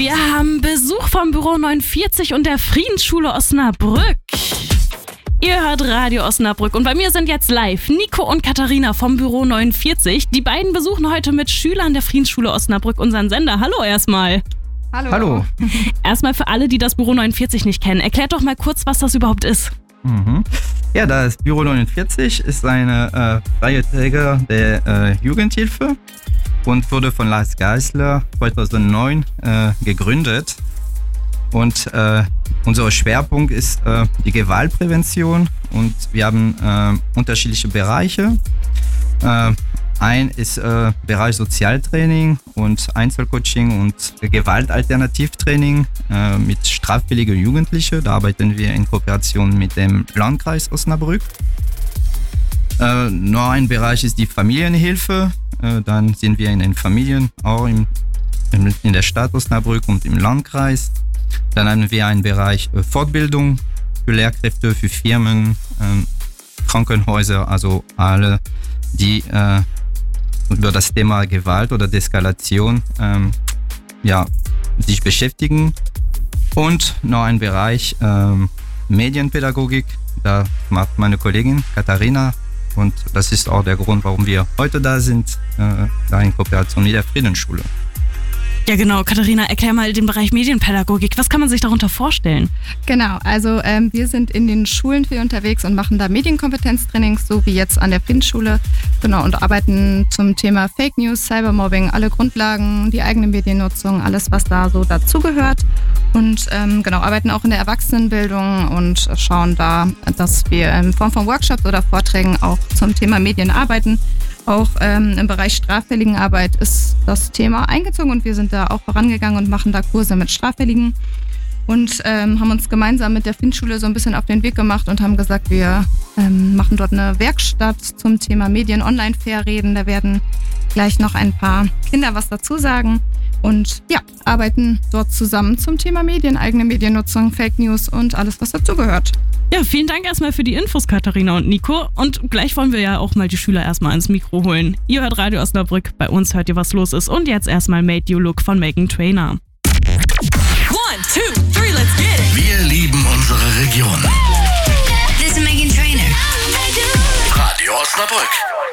Wir haben Besuch vom Büro 49 und der Friedensschule Osnabrück. Ihr hört Radio Osnabrück und bei mir sind jetzt live Nico und Katharina vom Büro 49. Die beiden besuchen heute mit Schülern der Friedensschule Osnabrück unseren Sender. Hallo erstmal. Hallo. Erstmal für alle, die das Büro 49 nicht kennen, erklärt doch mal kurz, was das überhaupt ist. Ja, das Büro 49 ist eine freie Träger der Jugendhilfe und wurde von Lars Geisler 2009 gegründet. Und unser Schwerpunkt ist die Gewaltprävention und wir haben unterschiedliche Bereiche. Ein ist Bereich Sozialtraining und Einzelcoaching und Gewaltalternativtraining mit straffälligen Jugendlichen. Da arbeiten wir in Kooperation mit dem Landkreis Osnabrück. Noch ein Bereich ist die Familienhilfe. Dann sind wir in den Familien, auch in der Stadt Osnabrück und im Landkreis. Dann haben wir einen Bereich Fortbildung für Lehrkräfte, für Firmen, Krankenhäuser, also alle, die über das Thema Gewalt oder Deeskalation sich beschäftigen. Und noch ein Bereich Medienpädagogik, da macht meine Kollegin Katharina. Und das ist auch der Grund, warum wir heute da sind, da in Kooperation mit der Friedensschule. Ja genau, Katharina, erklär mal den Bereich Medienpädagogik. Was kann man sich darunter vorstellen? Genau, also wir sind in den Schulen viel unterwegs und machen da Medienkompetenztrainings, so wie jetzt an der Friedensschule. Genau, und arbeiten zum Thema Fake News, Cybermobbing, alle Grundlagen, die eigene Mediennutzung, alles, was da so dazugehört. Und arbeiten auch in der Erwachsenenbildung und schauen da, dass wir in Form von Workshops oder Vorträgen auch zum Thema Medien arbeiten. Auch im Bereich Straffälligenarbeit ist das Thema eingezogen und wir sind da auch vorangegangen und machen da Kurse mit Straffälligen und haben uns gemeinsam mit der Friedensschule so ein bisschen auf den Weg gemacht und haben gesagt, wir machen dort eine Werkstatt zum Thema Medien online fair reden. Da werden gleich noch ein paar Kinder was dazu sagen und ja, arbeiten dort zusammen zum Thema Medien, eigene Mediennutzung, Fake News und alles, was dazugehört. Ja, vielen Dank erstmal für die Infos, Katharina und Nico. Und gleich wollen wir ja auch mal die Schüler erstmal ans Mikro holen. Ihr hört Radio Osnabrück, bei uns hört ihr, was los ist. Und jetzt erstmal Made You Look von Meghan Trainor. 1, 2, 3, let's get it. Wir lieben unsere Region. This is Meghan Trainor. Radio Osnabrück.